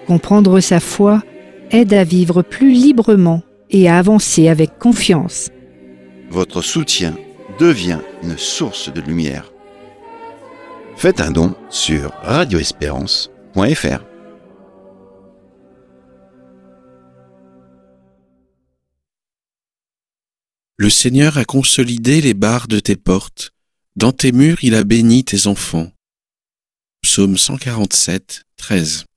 Comprendre sa foi aide à vivre plus librement et à avancer avec confiance. Votre soutien devient une source de lumière. Faites un don sur radioespérance.fr. Le Seigneur a consolidé les barres de tes portes. Dans tes murs, il a béni tes enfants. Psaume 147, 13.